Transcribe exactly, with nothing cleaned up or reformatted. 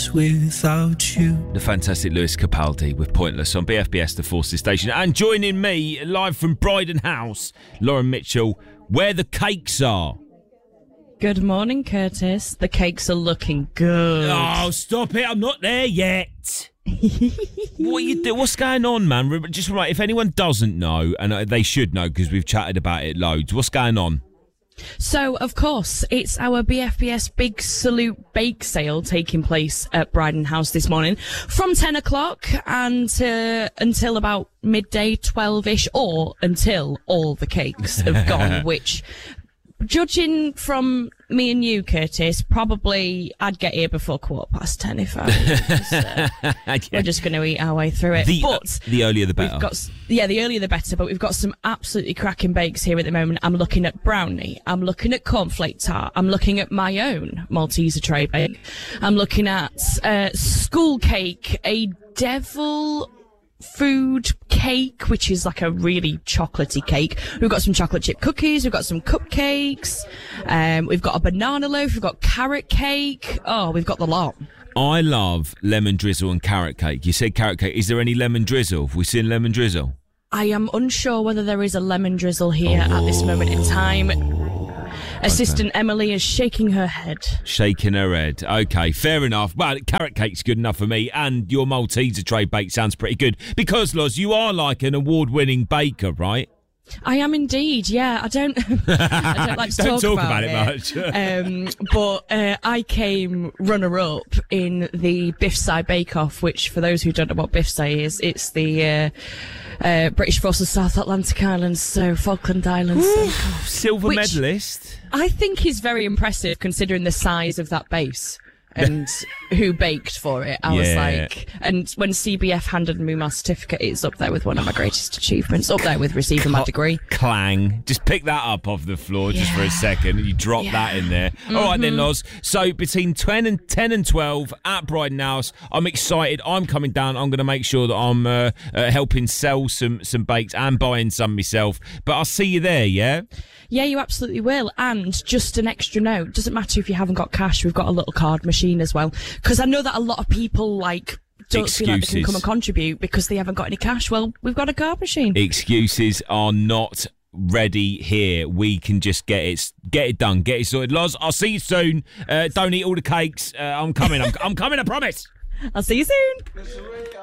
without you. The fantastic Lewis Capaldi with Pointless on B F B S, the Forces Station. And joining me live from Bryden House, Lauren Mitchell, where the cakes are. Good morning, Curtis. The cakes are looking good. Oh, stop it. I'm not there yet. What you do? What's going on, man? Just right, if anyone doesn't know, and they should know because we've chatted about it loads, what's going on? So, of course, it's our B F B S Big Salute Bake Sale taking place at Bryden House this morning from ten o'clock and uh, until about midday, twelve-ish, or until all the cakes have gone, which, judging from me and you, Curtis, probably I'd get here before quarter past ten if I was, uh, yeah. We're just going to eat our way through it. The, but the earlier the better. We've got, yeah, the earlier the better, but we've got some absolutely cracking bakes here at the moment. I'm looking at brownie. I'm looking at cornflake tart. I'm looking at my own Malteser tray bake. I'm looking at uh, school cake, a devil food cake, which is like a really chocolatey cake. We've got some chocolate chip cookies, we've got some cupcakes, um, we've got a banana loaf, we've got carrot cake. Oh, we've got the lot. I love lemon drizzle and carrot cake. You said carrot cake. Is there any lemon drizzle? Have we seen lemon drizzle? I am unsure whether there is a lemon drizzle here oh. at this moment in time. Assistant okay. Emily is shaking her head. Shaking her head. Okay, fair enough. Well, carrot cake's good enough for me, and your Malteser tray bake sounds pretty good. Because, Loz, you are like an award-winning baker, right? I am indeed, yeah. I don't I don't like to don't talk, talk about, about it, it much. um, but uh, I came runner-up in the B I F S I Bake-Off, which, for those who don't know what B I F S I is, it's the uh, uh, British Forces South Atlantic Islands, so Falkland Islands. Ooh, silver which medalist. I think is very impressive considering the size of that base. And who baked for it. I yeah. was like, and when C B F handed me my certificate, it's up there with one of my greatest achievements, up there with receiving Cl- my degree. Clang. Just pick that up off the floor yeah. just for a second, and you drop yeah. that in there. Mm-hmm. All right then, Loz. So between ten and ten and twelve at Bryden House, I'm excited. I'm coming down. I'm going to make sure that I'm uh, uh, helping sell some, some bakes and buying some myself. But I'll see you there, yeah? Yeah, you absolutely will. And just an extra note, doesn't matter if you haven't got cash, we've got a little card machine as well. Because I know that a lot of people, like, don't Excuses. feel like they can come and contribute because they haven't got any cash. Well, we've got a card machine. Excuses are not ready here. We can just get it get it done, get it sorted. Loz, I'll see you soon. Uh, don't eat all the cakes. Uh, I'm coming. I'm, I'm coming, I promise. I'll see you soon.